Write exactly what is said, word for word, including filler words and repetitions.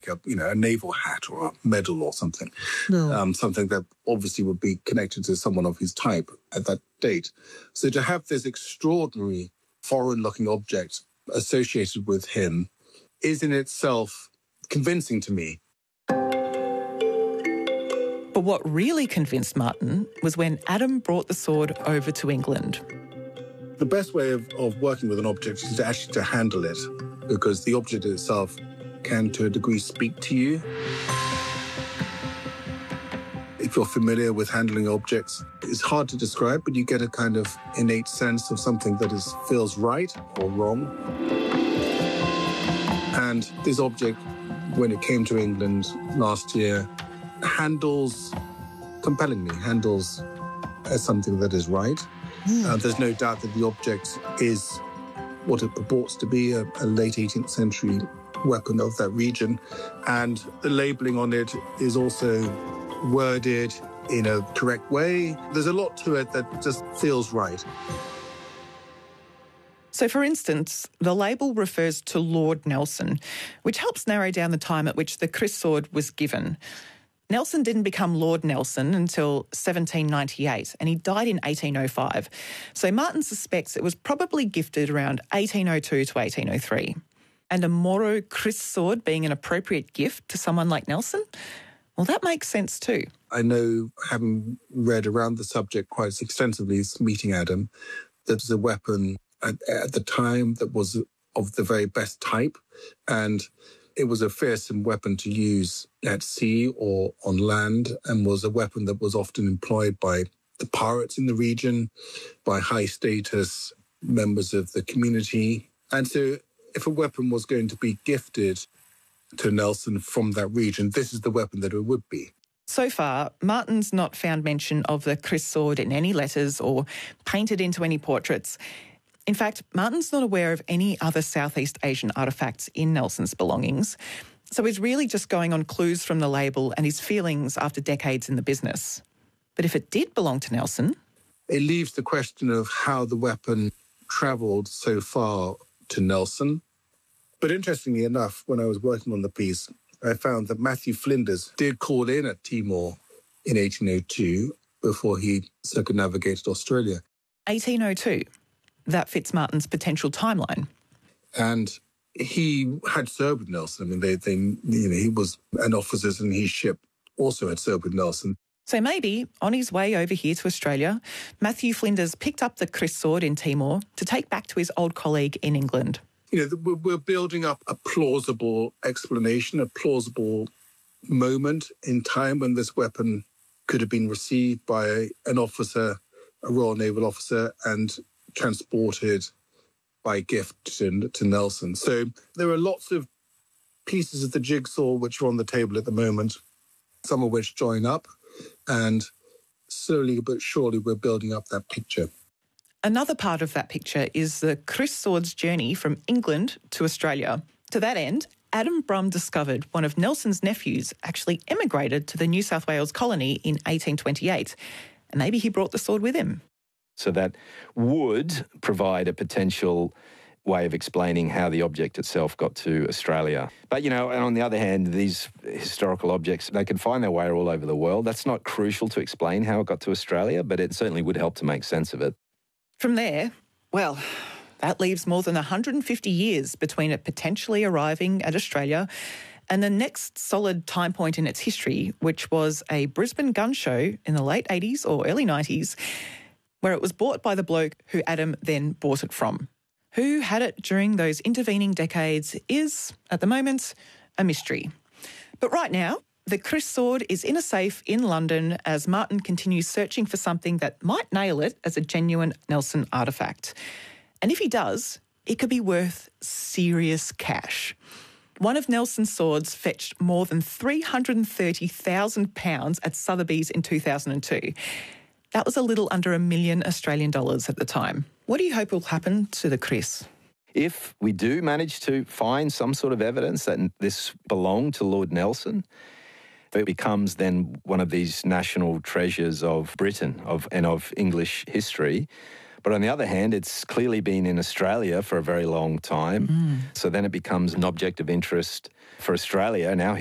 a, you know, a naval hat or a medal or something, no. um, something that obviously would be connected to someone of his type at that date. So to have this extraordinary foreign-looking object associated with him is in itself convincing to me. But what really convinced Martin was when Adam brought the sword over to England. The best way of, of working with an object is to actually to handle it, because the object itself can, to a degree, speak to you. If you're familiar with handling objects, it's hard to describe, but you get a kind of innate sense of something that is feels right or wrong. And this object, when it came to England last year, handles compellingly, handles as something that is right. Mm. Uh, there's no doubt that the object is what it purports to be, a, a late eighteenth century weapon of that region. And the labelling on it is also worded in a correct way. There's a lot to it that just feels right. So, for instance, the label refers to Lord Nelson, which helps narrow down the time at which the Chris sword was given. Nelson didn't become Lord Nelson until seventeen ninety-eight, and he died in eighteen oh five. So Martin suspects it was probably gifted around eighteen oh two to eighteen oh three. And a Moro Chris sword being an appropriate gift to someone like Nelson? Well, that makes sense too. I know, having read around the subject quite extensively, meeting Adam, that was a weapon at, at the time that was of the very best type, and it was a fearsome weapon to use at sea or on land, and was a weapon that was often employed by the pirates in the region, by high-status members of the community. And so if a weapon was going to be gifted to Nelson from that region, this is the weapon that it would be. So far, Martin's not found mention of the Chris sword in any letters or painted into any portraits. In fact, Martin's not aware of any other Southeast Asian artefacts in Nelson's belongings, so he's really just going on clues from the label and his feelings after decades in the business. But if it did belong to Nelson... It leaves the question of how the weapon travelled so far to Nelson. But interestingly enough, when I was working on the piece, I found that Matthew Flinders did call in at Timor in eighteen oh two before he circumnavigated Australia. eighteen oh two? That fits Martin's potential timeline. And he had served with Nelson. I mean, they, they, you know, he was an officer and his ship also had served with Nelson. So maybe, on his way over here to Australia, Matthew Flinders picked up the Chris sword in Timor to take back to his old colleague in England. You know, we're building up a plausible explanation, a plausible moment in time when this weapon could have been received by an officer, a Royal Naval officer, and transported by gift to, to Nelson. So there are lots of pieces of the jigsaw which are on the table at the moment, some of which join up, and slowly but surely we're building up that picture. Another part of that picture is the Chris sword's journey from England to Australia. To that end, Adam Brumm discovered one of Nelson's nephews actually emigrated to the New South Wales colony in eighteen twenty-eight, and maybe he brought the sword with him. So that would provide a potential way of explaining how the object itself got to Australia. But, you know, and on the other hand, these historical objects, they can find their way all over the world. That's not crucial to explain how it got to Australia, but it certainly would help to make sense of it. From there, well, that leaves more than one hundred fifty years between it potentially arriving at Australia and the next solid time point in its history, which was a Brisbane gun show in the late eighties or early nineties, where it was bought by the bloke who Adam then bought it from. Who had it during those intervening decades is, at the moment, a mystery. But right now, the Chris sword is in a safe in London as Martin continues searching for something that might nail it as a genuine Nelson artefact. And if he does, it could be worth serious cash. One of Nelson's swords fetched more than three hundred thirty thousand pounds at Sotheby's in two thousand two. That was a little under a million Australian dollars at the time. What do you hope will happen to the Chris? If we do manage to find some sort of evidence that this belonged to Lord Nelson, it becomes then one of these national treasures of Britain of and of English history. But on the other hand, it's clearly been in Australia for a very long time. Mm. So then it becomes an object of interest for Australia. Now